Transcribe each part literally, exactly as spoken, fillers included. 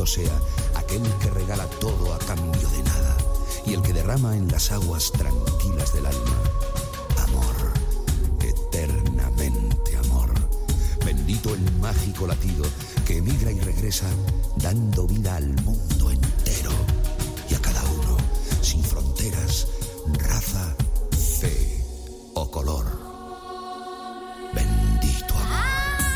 bendito sea aquel que regala todo a cambio de nada y el que derrama en las aguas tranquilas del alma amor, eternamente amor. Bendito el mágico latido que emigra y regresa dando vida al mundo entero y a cada uno, sin fronteras, raza, fe o color. Bendito amor.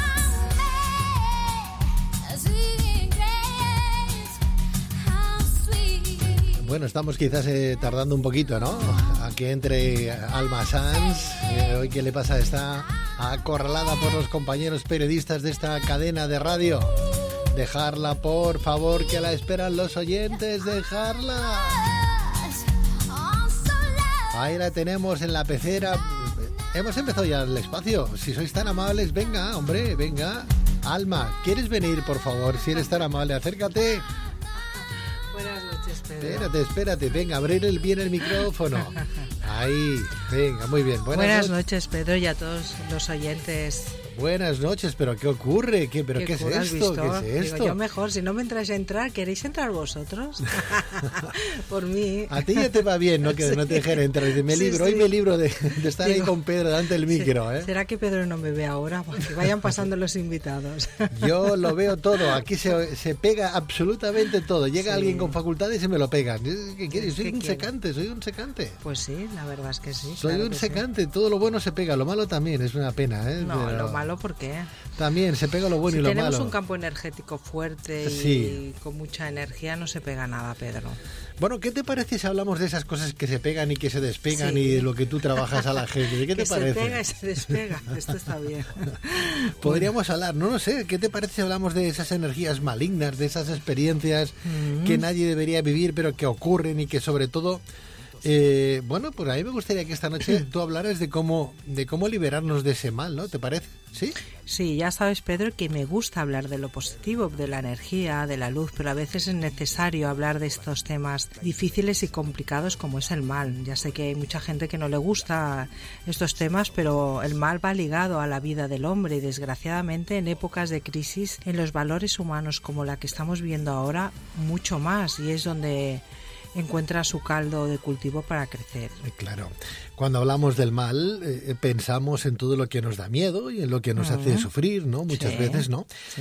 Bueno, estamos quizás eh, tardando un poquito, ¿no? A que entre Alma Sanz. Eh, hoy, ¿qué le pasa? Está acorralada por los compañeros periodistas de esta cadena de radio. Dejarla, por favor, que la esperan los oyentes. Dejarla. Ahí la tenemos en la pecera. Hemos empezado ya el espacio. Si sois tan amables, venga, hombre, venga. Alma, ¿quieres venir, por favor? Si eres tan amable, acércate. Buenas noches, Pedro. Espérate, espérate, venga, abrir el, bien el micrófono. Ahí, venga, muy bien. Buenas, Buenas noches, Pedro, y a todos los oyentes. Buenas noches, pero ¿qué ocurre? ¿Qué, pero ¿qué, ¿qué es esto? ¿Qué es esto? Digo, yo mejor, si no me entráis a entrar, ¿queréis entrar vosotros? Por mí. A ti ya te va bien, ¿no? Que sí. No te dejen entrar. Me sí, libro, sí. Hoy me libro de, de estar Digo, ahí con Pedro delante del micro, sí. ¿eh? ¿Será que Pedro no me ve ahora? Que vayan pasando los invitados. Yo lo veo todo. Aquí se, se pega absolutamente todo. Llega sí. alguien con facultades y me lo pegan. ¿Qué quieres? Soy ¿Qué un quieres? secante, soy un secante. Pues sí, la verdad es que sí. Soy claro un secante. Sí. Todo lo bueno se pega. Lo malo también. Es una pena, ¿eh? No, Pero... lo malo ¿por qué? También se pega lo bueno si y lo malo. Tenemos un campo energético fuerte sí. y con mucha energía, no se pega nada, Pedro. Bueno, ¿qué te parece si hablamos de esas cosas que se pegan y que se despegan sí. y de lo que tú trabajas a la gente? ¿Qué te que parece? Se pega y se despega, esto está bien. Podríamos hablar, no lo sé, ¿qué te parece si hablamos de esas energías malignas, de esas experiencias mm-hmm. que nadie debería vivir pero que ocurren y que sobre todo... Eh, bueno, pues a mí me gustaría que esta noche tú hablaras de cómo de cómo liberarnos de ese mal, ¿no? ¿Te parece? ¿Sí? Sí, ya sabes, Pedro, que me gusta hablar de lo positivo, de la energía, de la luz, pero a veces es necesario hablar de estos temas difíciles y complicados como es el mal. Ya sé que hay mucha gente que no le gusta estos temas, pero el mal va ligado a la vida del hombre y desgraciadamente en épocas de crisis en los valores humanos como la que estamos viendo ahora, mucho más, y es donde... encuentra su caldo de cultivo para crecer. Claro, cuando hablamos del mal eh, pensamos en todo lo que nos da miedo y en lo que nos uh-huh. hace sufrir, ¿no? Muchas sí, veces, ¿no? Sí.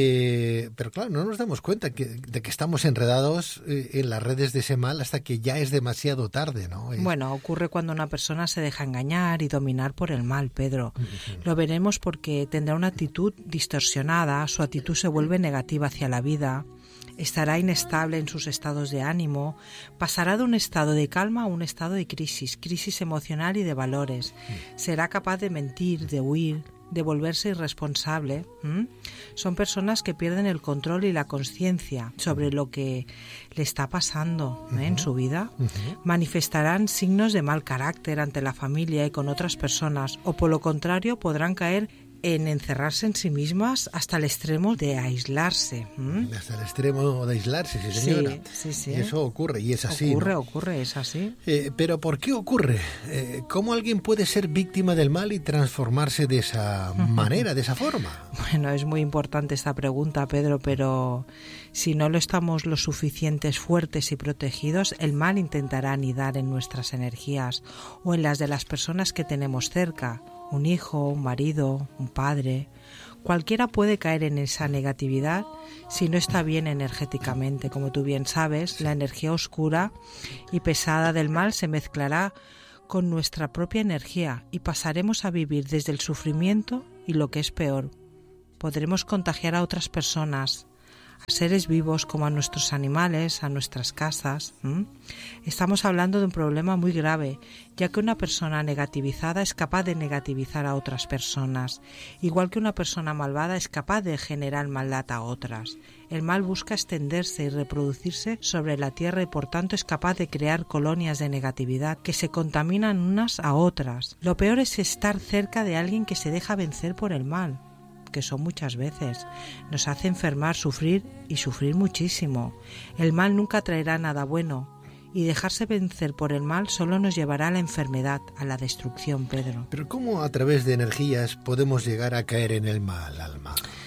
Eh, pero claro, no nos damos cuenta que, de que estamos enredados eh, en las redes de ese mal hasta que ya es demasiado tarde, ¿no? Es... Bueno, ocurre cuando una persona se deja engañar y dominar por el mal, Pedro. Uh-huh. Lo veremos porque tendrá una actitud distorsionada, su actitud se vuelve negativa hacia la vida. Estará inestable en sus estados de ánimo, pasará de un estado de calma a un estado de crisis, crisis emocional y de valores. Será capaz de mentir, de huir, de volverse irresponsable. ¿Mm? Son personas que pierden el control y la conciencia sobre lo que le está pasando ¿eh? uh-huh. en su vida. Uh-huh. Manifestarán signos de mal carácter ante la familia y con otras personas, o por lo contrario podrán caer en encerrarse en sí mismas hasta el extremo de aislarse. ¿Mm? Hasta el extremo de aislarse, sí señora. Sí, sí, sí. Y eso ocurre, y es así. Ocurre, ¿no? ocurre, es así. Eh, pero ¿por qué ocurre? Eh, ¿Cómo alguien puede ser víctima del mal y transformarse de esa manera, de esa forma? Bueno, es muy importante esta pregunta, Pedro, pero si no lo estamos lo suficientes fuertes y protegidos, el mal intentará anidar en nuestras energías o en las de las personas que tenemos cerca. Un hijo, un marido, un padre, cualquiera puede caer en esa negatividad si no está bien energéticamente. Como tú bien sabes, la energía oscura y pesada del mal se mezclará con nuestra propia energía y pasaremos a vivir desde el sufrimiento y lo que es peor. Podremos contagiar a otras personas, a seres vivos como a nuestros animales, a nuestras casas. ¿Mm? Estamos hablando de un problema muy grave, ya que una persona negativizada es capaz de negativizar a otras personas, igual que una persona malvada es capaz de generar maldad a otras. El mal busca extenderse y reproducirse sobre la tierra y por tanto es capaz de crear colonias de negatividad que se contaminan unas a otras. Lo peor es estar cerca de alguien que se deja vencer por el mal, que son muchas veces. Nos hace enfermar, sufrir y sufrir muchísimo. El mal nunca traerá nada bueno y dejarse vencer por el mal solo nos llevará a la enfermedad, a la destrucción, Pedro. Pero ¿cómo a través de energías podemos llegar a caer en el mal, Alma?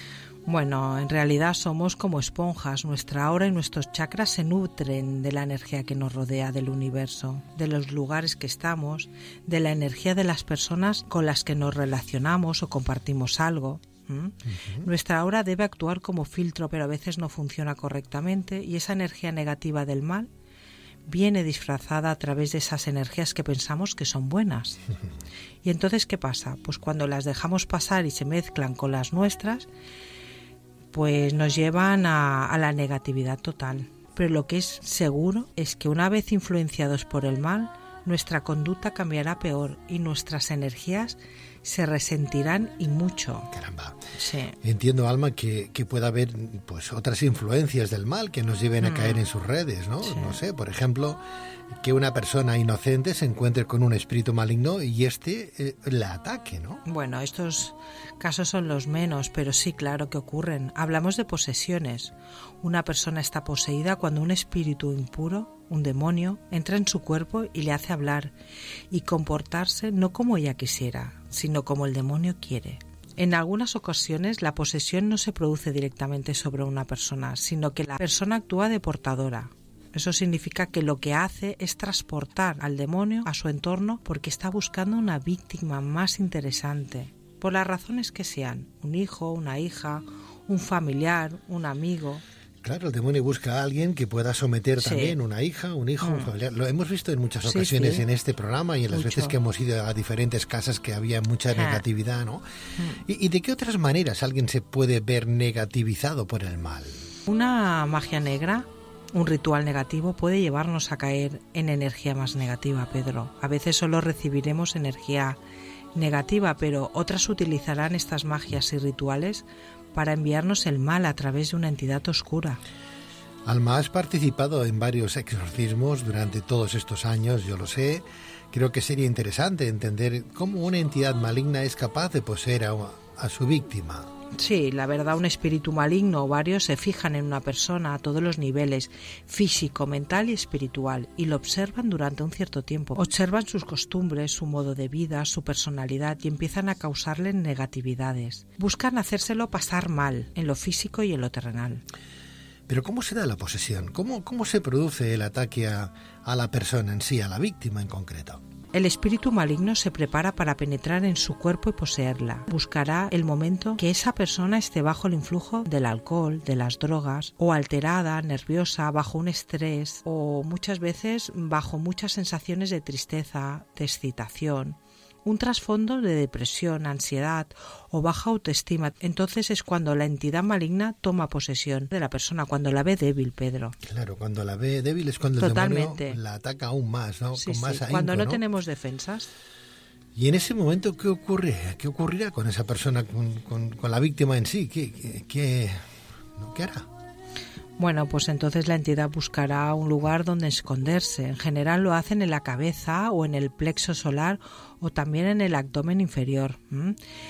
Bueno, en realidad somos como esponjas. Nuestra aura y nuestros chakras se nutren de la energía que nos rodea del universo, de los lugares que estamos, de la energía de las personas con las que nos relacionamos o compartimos algo. ¿Mm? Uh-huh. Nuestra aura debe actuar como filtro, pero a veces no funciona correctamente y esa energía negativa del mal viene disfrazada a través de esas energías que pensamos que son buenas. Uh-huh. Y entonces, ¿qué pasa? Pues cuando las dejamos pasar y se mezclan con las nuestras, pues nos llevan a, a la negatividad total. Pero lo que es seguro es que una vez influenciados por el mal, nuestra conducta cambiará peor y nuestras energías se resentirán y mucho. Caramba. Sí. Entiendo, Alma, que, que pueda haber pues otras influencias del mal que nos lleven a mm. caer en sus redes, ¿no? Sí. No sé, por ejemplo, que una persona inocente se encuentre con un espíritu maligno y este eh, la ataque, ¿no? Bueno, estos casos son los menos, pero sí, claro que ocurren. Hablamos de posesiones. Una persona está poseída cuando un espíritu impuro, un demonio, entra en su cuerpo y le hace hablar y comportarse no como ella quisiera, sino como el demonio quiere. En algunas ocasiones la posesión no se produce directamente sobre una persona, sino que la persona actúa de portadora. Eso significa que lo que hace es transportar al demonio a su entorno porque está buscando una víctima más interesante, por las razones que sean, un hijo, una hija, un familiar, un amigo. Claro, el demonio busca a alguien que pueda someter sí. también una hija, un hijo, mm. un familiar. Lo hemos visto en muchas ocasiones sí, sí. en este programa y en las Mucho. veces que hemos ido a diferentes casas que había mucha ja. negatividad, ¿no? Mm. ¿Y, ¿Y de qué otras maneras alguien se puede ver negativizado por el mal? Una magia negra, un ritual negativo puede llevarnos a caer en energía más negativa, Pedro. A veces solo recibiremos energía negativa, pero otras utilizarán estas magias y rituales para enviarnos el mal a través de una entidad oscura. Alma, has participado en varios exorcismos durante todos estos años, yo lo sé. Creo que sería interesante entender cómo una entidad maligna es capaz de poseer a, a su víctima. Sí, la verdad, un espíritu maligno o varios se fijan en una persona a todos los niveles, físico, mental y espiritual, y lo observan durante un cierto tiempo. Observan sus costumbres, su modo de vida, su personalidad y empiezan a causarle negatividades. Buscan hacérselo pasar mal en lo físico y en lo terrenal. Pero ¿cómo se da la posesión? ¿Cómo, cómo se produce el ataque a, a la persona en sí, a la víctima en concreto? El espíritu maligno se prepara para penetrar en su cuerpo y poseerla. Buscará el momento que esa persona esté bajo el influjo del alcohol, de las drogas, o alterada, nerviosa, bajo un estrés, o muchas veces bajo muchas sensaciones de tristeza, de excitación, un trasfondo de depresión, ansiedad o baja autoestima. Entonces es cuando la entidad maligna toma posesión de la persona, cuando la ve débil, Pedro. Claro, cuando la ve débil es cuando Totalmente. el demonio la ataca aún más, ¿no? Sí, con más sí. ahínco, Cuando no, ¿no? tenemos defensas. Y en ese momento, ¿qué ocurre? ¿Qué ocurrirá con esa persona, con, con, con la víctima en sí? ¿Qué, qué, qué, qué hará? Bueno, pues entonces la entidad buscará un lugar donde esconderse. En general lo hacen en la cabeza o en el plexo solar o también en el abdomen inferior. ¿Mm?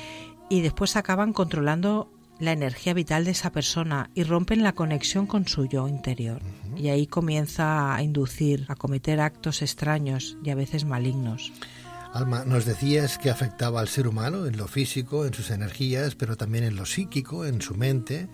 Y después acaban controlando la energía vital de esa persona y rompen la conexión con su yo interior. Uh-huh. Y ahí comienza a inducir, a cometer actos extraños y a veces malignos. Alma, nos decías que afectaba al ser humano en lo físico, en sus energías, pero también en lo psíquico, en su mente.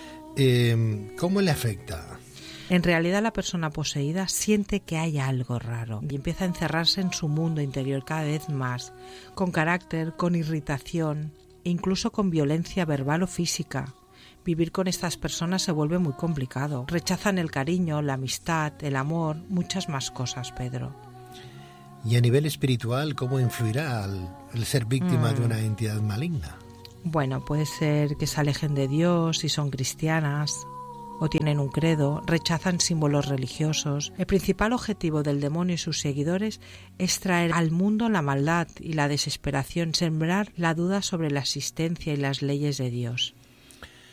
Eh, ¿Cómo le afecta? En realidad la persona poseída siente que hay algo raro y empieza a encerrarse en su mundo interior cada vez más, con carácter, con irritación, incluso con violencia verbal o física. Vivir con estas personas se vuelve muy complicado. Rechazan el cariño, la amistad, el amor, muchas más cosas, Pedro. Y a nivel espiritual, ¿cómo influirá al, el ser víctima mm. de una entidad maligna? Bueno, puede ser que se alejen de Dios si son cristianas o tienen un credo, rechazan símbolos religiosos. El principal objetivo del demonio y sus seguidores es traer al mundo la maldad y la desesperación, sembrar la duda sobre la existencia y las leyes de Dios.